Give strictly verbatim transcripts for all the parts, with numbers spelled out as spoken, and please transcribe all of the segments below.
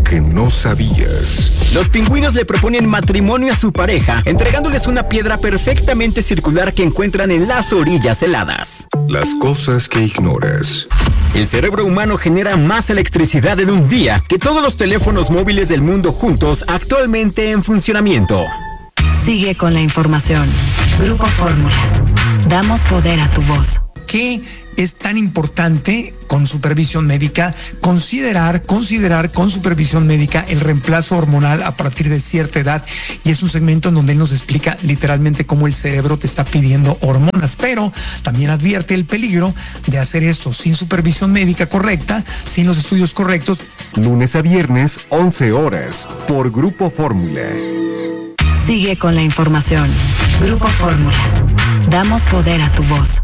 que no sabías. Los pingüinos le proponen matrimonio a su pareja, entregándoles una piedra perfectamente circular que encuentran en las orillas heladas. Las cosas que ignoras. El cerebro humano genera más electricidad en un día que todos los teléfonos móviles del mundo juntos actualmente en funcionamiento. Sigue con la información. Grupo Fórmula. Damos poder a tu voz. ¿Qué es tan importante con supervisión médica? Considerar, considerar con supervisión médica el reemplazo hormonal a partir de cierta edad. Y es un segmento en donde él nos explica literalmente cómo el cerebro te está pidiendo hormonas, pero también advierte el peligro de hacer esto sin supervisión médica correcta, sin los estudios correctos. Lunes a viernes, once horas, por Grupo Fórmula. Sigue con la información. Grupo Fórmula. Damos poder a tu voz.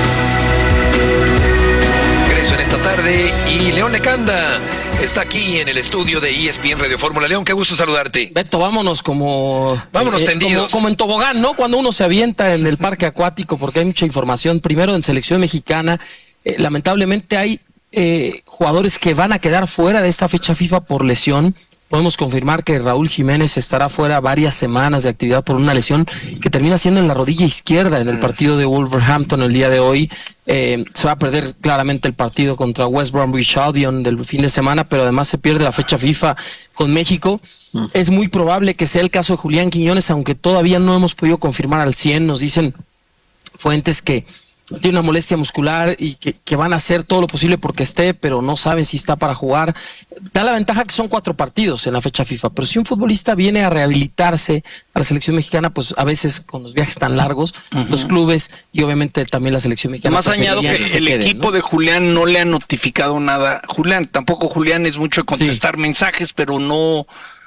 Regreso en esta tarde y León Lecanda está aquí en el estudio de E S P N Radio Fórmula. León, qué gusto saludarte. Beto, vámonos como... Vámonos eh, tendidos. Como, como en tobogán, ¿no? Cuando uno se avienta en el parque acuático, porque hay mucha información. Primero en selección mexicana, eh, lamentablemente hay eh, jugadores que van a quedar fuera de esta fecha FIFA por lesión. Podemos confirmar que Raúl Jiménez estará fuera varias semanas de actividad por una lesión que termina siendo en la rodilla izquierda en el partido de Wolverhampton el día de hoy. Eh, se va a perder claramente el partido contra West Bromwich Albion del fin de semana, pero además se pierde la fecha FIFA con México. Mm. Es muy probable que sea el caso de Julián Quiñones, aunque todavía no hemos podido confirmar al cien. Nos dicen fuentes que tiene una molestia muscular y que, que van a hacer todo lo posible porque esté, pero no saben si está para jugar. Da la ventaja que son cuatro partidos en la fecha FIFA, pero si un futbolista viene a rehabilitarse a la selección mexicana, pues a veces con los viajes tan largos, uh-huh. los clubes y obviamente también la selección mexicana. Más añado que, que el quede, equipo ¿no? de Julián no le ha notificado nada. Julián, tampoco Julián es mucho de contestar sí. mensajes, pero no...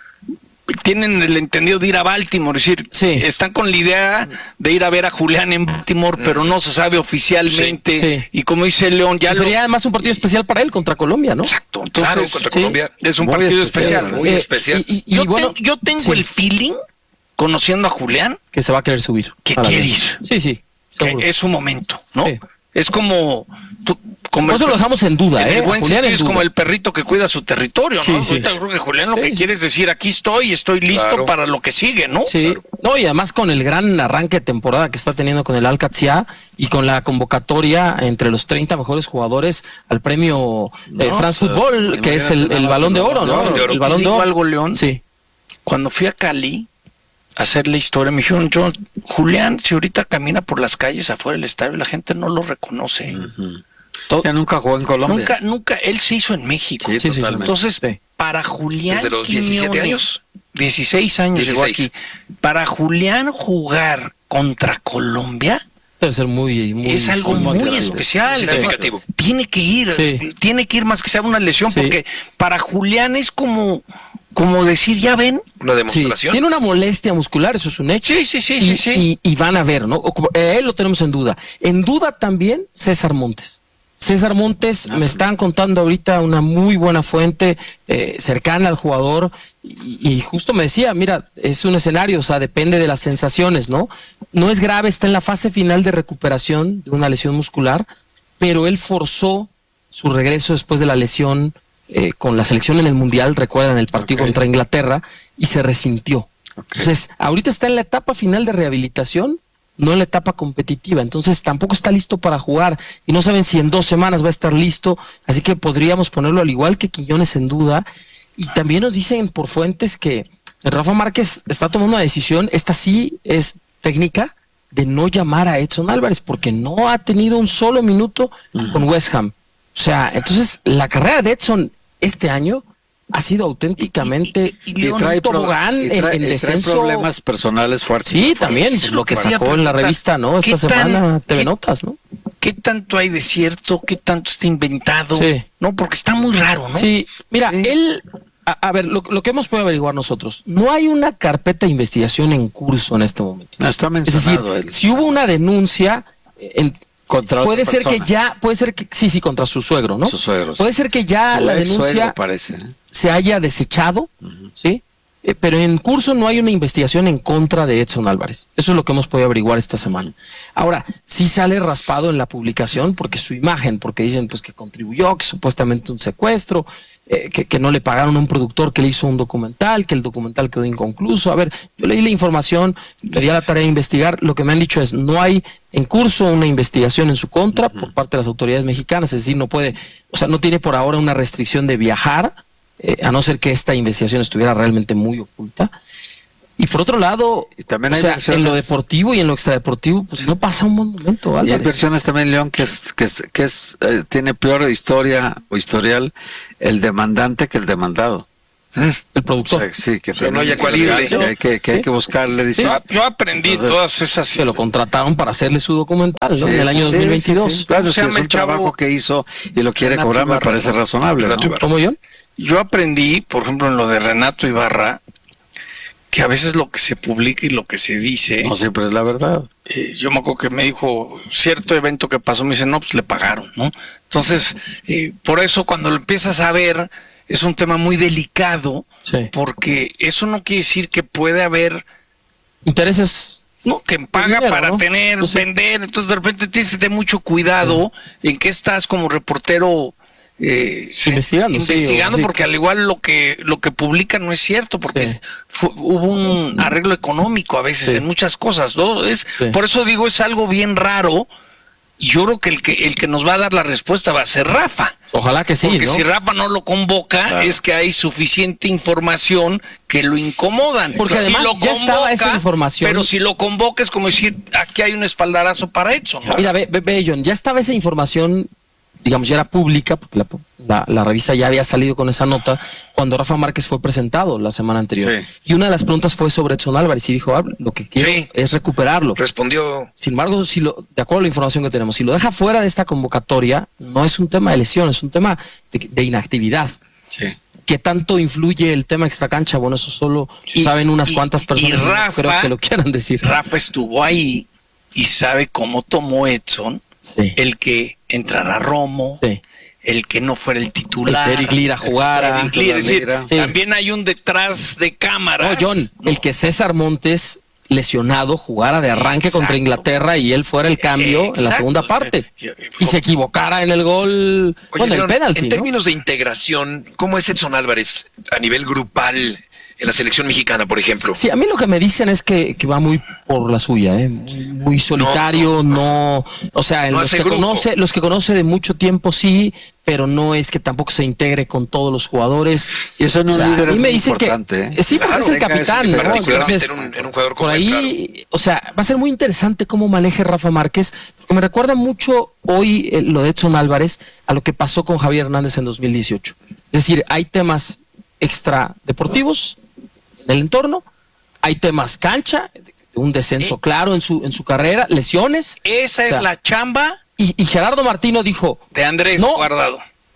Tienen el entendido de ir a Baltimore, es decir, sí. están con la idea de ir a ver a Julián en Baltimore, pero no se sabe oficialmente. Sí, sí. Y como dice León, ya lo... sería además un partido especial para él contra Colombia, ¿no? Exacto, entonces claro, contra sí. Colombia es un muy partido especial, especial muy eh, especial. Y, y, y yo, bueno, ten, yo tengo sí. el feeling, conociendo a Julián, que se va a querer subir, que quiere ir. Sí, sí. Que es su momento, ¿no? Sí. Es como tú, como Por eso el, lo dejamos en duda, en ¿eh? el buen Julián sentido, en es duda. como el perrito que cuida su territorio, ¿no? Sí, sí. Ahorita creo que Julián lo sí, que sí. quiere es decir, aquí estoy, estoy listo claro. para lo que sigue, ¿no? Sí, claro. no, y además con el gran arranque de temporada que está teniendo con el Al-Qadsiya y con la convocatoria entre los treinta mejores jugadores al premio eh, no, France Football, que es el, el balón de oro, ¿no? De oro. El balón de oro. Algo, León. Sí. Cuando fui a Cali a hacer la historia, me dijeron, yo, Julián, si ahorita camina por las calles afuera del estadio, la gente no lo reconoce. Uh-huh. Todo, ya nunca jugó en Colombia. Nunca, nunca, él se hizo en México. Sí, sí, sí, entonces, sí. para Julián desde los diecisiete años. dieciséis años llegó aquí. Para Julián jugar contra Colombia debe ser muy, muy es algo muy, muy especial, significativo. Tiene que ir, sí. tiene que ir más que sea una lesión, sí. porque para Julián es como, como decir, ya ven, una demostración. Sí. Tiene una molestia muscular, eso es un hecho. Sí, sí, sí, y, sí, sí. Y, y van a ver, ¿no? Él lo tenemos en duda. En duda también César Montes. César Montes, ah, me están contando ahorita una muy buena fuente eh, cercana al jugador y, y justo me decía, mira, es un escenario, o sea, depende de las sensaciones, ¿no? No es grave, está en la fase final de recuperación de una lesión muscular, pero él forzó su regreso después de la lesión eh, con la selección en el Mundial, recuerdan el partido okay. contra Inglaterra, y se resintió. Okay. Entonces, ahorita está en la etapa final de rehabilitación, no en la etapa competitiva, entonces tampoco está listo para jugar y no saben si en dos semanas va a estar listo, así que podríamos ponerlo al igual que Quiñones en duda. Y también nos dicen por fuentes que Rafa Márquez está tomando una decisión, esta sí es técnica, de no llamar a Edson Álvarez porque no ha tenido un solo minuto uh-huh. con West Ham. O sea, entonces la carrera de Edson este año ha sido auténticamente y, y, y, y trae un tobogán pro, y trae, en, en descenso. Trae problemas personales fuertes. Sí, también es lo que sacó en la revista, ¿no? Esta semana, T V Notas, ¿no? ¿Qué tanto hay de cierto? ¿Qué tanto está inventado? Sí. No, porque está muy raro, ¿no? Sí, mira, sí. él, a, a ver, lo, lo que hemos podido averiguar nosotros, no hay una carpeta de investigación en curso en este momento. No, está mencionado. Es decir, él. si hubo una denuncia en contra puede ser persona. que ya, puede ser que, sí, sí, contra su suegro, ¿no? Su suegro. Puede sí. ser que ya su la denuncia parece, ¿eh? se haya desechado, uh-huh. ¿sí? Eh, pero en curso no hay una investigación en contra de Edson Álvarez. Eso es lo que hemos podido averiguar esta semana. Ahora, sí sale raspado en la publicación porque su imagen, porque dicen pues que contribuyó, que supuestamente un secuestro, eh, que, que no le pagaron a un productor que le hizo un documental, que el documental quedó inconcluso. A ver, yo leí la información, le di a la tarea de investigar. Lo que me han dicho es, no hay en curso una investigación en su contra uh-huh. por parte de las autoridades mexicanas, es decir, no puede, o sea, no tiene por ahora una restricción de viajar, Eh, a no ser que esta investigación estuviera realmente muy oculta. Y por otro lado, y también o hay sea, versiones, en lo deportivo y en lo extradeportivo, pues no pasa un buen momento, Álvarez. Y hay versiones también, León, que es que es, que es eh, tiene peor historia o historial el demandante que el demandado. El productor. O sea, sí, que, que no haya cual irle. Que hay que, que, ¿Sí? hay que buscarle. Dice, sí. Yo aprendí Entonces, todas esas. Se lo contrataron para hacerle su documental, ¿no? Sí, en el año sí, dos mil veintidós. Sí, sí. Claro, si es un trabajo que hizo y lo quiere cobrar, me parece razonable, ¿no? ¿Cómo, John? Yo aprendí, por ejemplo, en lo de Renato Ibarra, que a veces lo que se publica y lo que se dice... No siempre es la verdad. Eh, yo me acuerdo que me dijo, cierto evento que pasó, me dice, no, pues le pagaron, ¿no? Entonces, eh, por eso cuando lo empiezas a ver, es un tema muy delicado, sí. porque eso no quiere decir que puede haber... Intereses... No, que paga dinero, para ¿no? tener, pues vender, sí. Entonces de repente tienes que tener mucho cuidado sí. en qué estás como reportero... Eh, investigando, investigando sí, porque sí. al igual lo que lo que publican no es cierto porque sí. fue, hubo un arreglo económico a veces sí. en muchas cosas, ¿no? Es sí. por eso digo es algo bien raro. Yo creo que el que el que nos va a dar la respuesta va a ser Rafa. Ojalá que sí, porque ¿no? si Rafa no lo convoca claro. es que hay suficiente información que lo incomodan. Porque si además lo ya convoca, estaba esa información. Pero si lo convoca es como decir aquí hay un espaldarazo para eso, ¿no? Mira, ve, ve, ve John, ya estaba esa información, digamos, ya era pública, porque la, la, la revista ya había salido con esa nota cuando Rafa Márquez fue presentado la semana anterior. Sí. Y una de las preguntas fue sobre Edson Álvarez y dijo, ah, lo que quiero sí. es recuperarlo. Respondió. Sin embargo, si lo, de acuerdo a la información que tenemos, si lo deja fuera de esta convocatoria, no es un tema de lesión, es un tema de, de inactividad. Sí. ¿Qué tanto influye el tema extracancha? Bueno, eso solo y, saben unas y, cuantas personas. Y Rafa, no creo que lo quieran decir. Rafa estuvo ahí y sabe cómo tomó Edson. Sí. El que entrara Romo, sí. el que no fuera el titular, el que Eric Lira jugara. Eric Lira, es decir, sí. también hay un detrás de cámaras. No, John, no. el que César Montes lesionado jugara de arranque Exacto. contra Inglaterra y él fuera el cambio Exacto. en la segunda parte yo, yo, y se equivocara en el gol, Oye, bueno, León, el penalti. En ¿no? términos de integración, ¿cómo es Edson Álvarez a nivel grupal en la selección mexicana, por ejemplo? Sí, a mí lo que me dicen es que, que va muy por la suya, ¿eh? muy, muy solitario, no, no, no o sea, no los que grupo. conoce, los que conoce de mucho tiempo sí, pero no es que tampoco se integre con todos los jugadores. Y eso no o sea, líder a mí me es dicen importante, que ¿eh? sí, claro, porque es el capitán, es, ¿no? Entonces, en un, en un jugador como por ahí, él, claro. o sea, va a ser muy interesante cómo maneje Rafa Márquez, porque me recuerda mucho hoy eh, lo de Edson Álvarez a lo que pasó con Javier Hernández en dos mil dieciocho. Es decir, hay temas extradeportivos del entorno, hay temas cancha, un descenso eh, claro en su en su carrera, lesiones. Esa o sea, es la chamba. Y, y Gerardo Martino dijo de Andrés no, Guardado.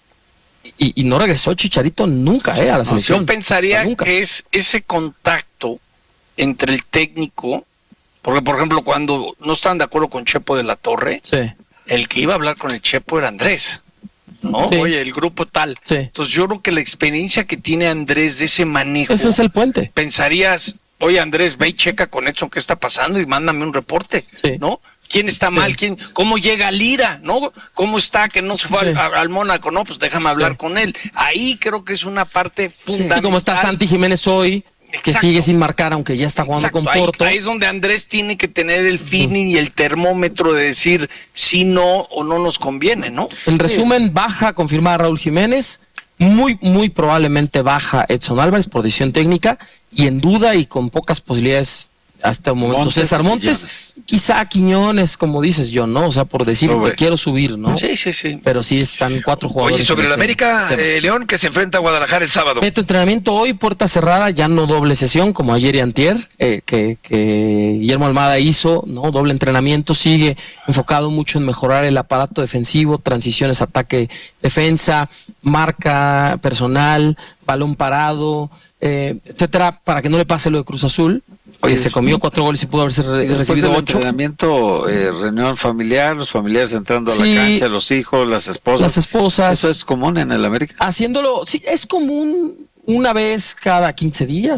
Y, y no regresó Chicharito nunca eh, a la selección. Yo pensaría que es ese contacto entre el técnico, porque por ejemplo cuando no estaban de acuerdo con Chepo de la Torre, sí. el que iba a hablar con el Chepo era Andrés. ¿No? Sí. Oye, el grupo tal. Sí. Entonces yo creo que la experiencia que tiene Andrés de ese manejo. Ese es el puente. Pensarías, oye Andrés, ve y checa con Edson qué está pasando y mándame un reporte, sí. ¿no? ¿Quién está mal? Sí. ¿Quién? ¿Cómo llega Lira? ¿No? ¿Cómo está que no se fue sí. al, al Mónaco? No, pues déjame hablar sí. con él. Ahí creo que es una parte fundamental. Sí, como está Santi Jiménez hoy, que Exacto. sigue sin marcar, aunque ya está jugando Exacto. con Porto. Ahí, ahí es donde Andrés tiene que tener el feeling uh-huh. y el termómetro de decir si no o no nos conviene, ¿no? En resumen, baja confirmada Raúl Jiménez, muy, muy probablemente baja Edson Álvarez por decisión técnica y en duda y con pocas posibilidades hasta el momento. Montes, César Montes, Quiñones. Quizá Quiñones, como dices yo, ¿no? O sea, por decir que quiero subir, ¿no? Sí, sí, sí. Pero sí están cuatro jugadores. Oye, sobre el América, eh, León, que se enfrenta a Guadalajara el sábado. Meto entrenamiento hoy, puerta cerrada, ya no doble sesión, como ayer y antier, eh, que, que Guillermo Almada hizo, ¿no? Doble entrenamiento, sigue enfocado mucho en mejorar el aparato defensivo, transiciones, ataque, defensa, marca personal, balón parado, eh, etcétera, para que no le pase lo de Cruz Azul. Oye, se comió cuatro goles y pudo haberse re recibido ocho. Entrenamiento, eh, reunión familiar, los familiares entrando sí, a la cancha, los hijos, las esposas. Las esposas. Eso es común en el América. Haciéndolo, sí, es común una vez cada quince días, ¿no?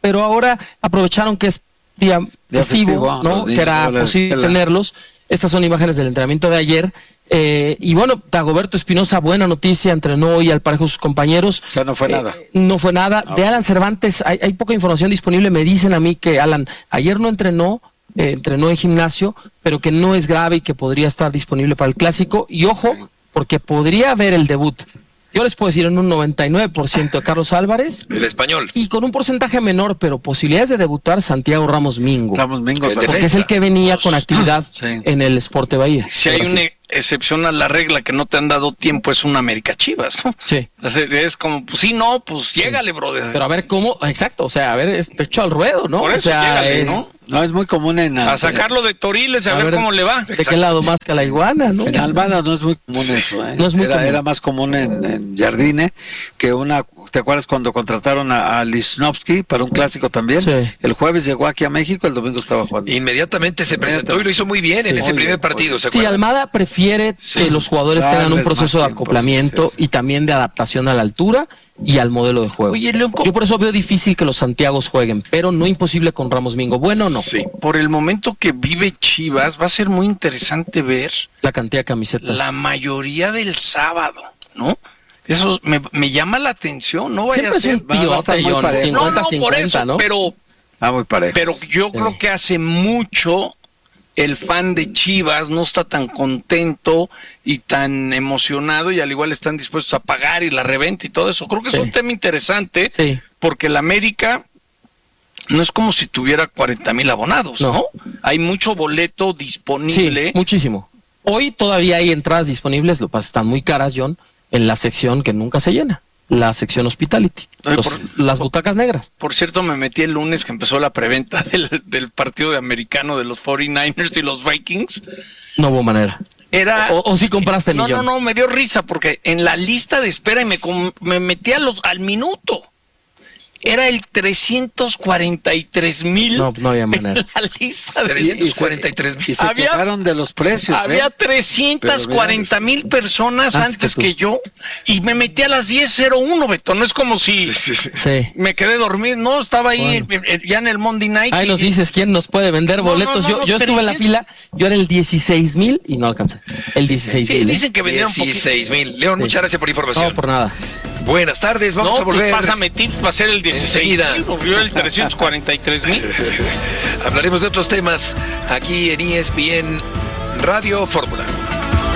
pero ahora aprovecharon que es día festivo, ¿no? Que era posible tenerlos. Estas son imágenes del entrenamiento de ayer. Eh, y bueno, Dagoberto Espinosa, buena noticia, entrenó hoy al par de sus compañeros. O sea, no fue eh, nada. No fue nada. No. De Alan Cervantes, hay, hay poca información disponible. Me dicen a mí que Alan ayer no entrenó, eh, entrenó en gimnasio, pero que no es grave y que podría estar disponible para el clásico. Y ojo, porque podría haber el debut. Yo les puedo decir en un noventa y nueve por ciento de Carlos Álvarez. El español. Y con un porcentaje menor, pero posibilidades de debutar, Santiago Ramos Mingo. Ramos Mingo. Porque defensa. Es el que venía con actividad sí. en el Sport Bahía. Si hay una excepción a la regla que no te han dado tiempo, es un América Chivas, ¿no? Sí. Es como, pues sí, no, pues sí. Llégale, brother. Pero a ver cómo, exacto, o sea, a ver, es hecho al ruedo, ¿no? Por eso, o sea, llégale, es... ¿no? No, es muy común en... A sacarlo de Toriles, a, a ver, ver cómo le va. ¿De Exacto. qué lado más que la iguana, no? En Almada no es muy común sí. eso, ¿eh? No es muy era, común. Era más común en, en Jardine, que una... ¿Te acuerdas cuando contrataron a, a Lichnowsky para un clásico también? Sí. El jueves llegó aquí a México, el domingo estaba jugando. Inmediatamente se presentó y lo hizo muy bien sí, en ese primer bien, partido, ¿se Sí, Almada prefiere sí. que los jugadores claro, tengan un proceso de tiempo, acoplamiento sí, sí, sí. y también de adaptación a la altura y al modelo de juego. Oye, loco. Yo por eso veo difícil que los Santiagos jueguen, pero no imposible con Ramos Mingo. Bueno, no. Sí. Por el momento que vive Chivas, va a ser muy interesante ver la cantidad de camisetas. La mayoría del sábado, ¿no? Eso me, me llama la atención, no vaya Siempre a ser es un tirote, John, cincuenta cincuenta, ¿no? Pero, ah, muy parejo. pero yo sí. creo que hace mucho el fan de Chivas no está tan contento y tan emocionado y al igual están dispuestos a pagar y la reventa y todo eso. Creo que sí. es un tema interesante sí. porque el América no es como si tuviera cuarenta mil abonados, ¿no? ¿no? Hay mucho boleto disponible. Sí, muchísimo. Hoy todavía hay entradas disponibles, lo que pasa están muy caras, John, en la sección que nunca se llena, la sección Hospitality, Oye, los, por, las butacas negras. Por cierto, me metí el lunes que empezó la preventa del, del partido de americano de los cuarenta y nueve ers y los Vikings. No hubo manera. Era, o, o si compraste el no, millón. No, no, me dio risa porque en la lista de espera y me, me metí a los, al minuto. Era el trescientos cuarenta y tres mil. No, no había manera. En la lista de trescientos cuarenta y tres mil. Y se había, quejaron de los precios. Había ¿eh? trescientas cuarenta mil personas antes, antes que, que yo y me metí a las diez cero uno, Beto. No es como si sí, sí, sí. me quedé dormido. No, estaba ahí bueno. ya en el Monday Night. Ahí y, nos dices quién nos puede vender no, boletos. No, no, yo, yo estuve en la fila, yo era el dieciséis mil y no alcancé. El dieciséis mil. Sí, dicen que vendieron dieciséis mil. León, sí. muchas gracias por la información. No, por nada. Buenas tardes, vamos no, a volver. Pues pásame tips, va a ser el dieciséis mil, volvió el trescientos cuarenta y tres mil. Hablaremos de otros temas aquí en E S P N Radio Fórmula.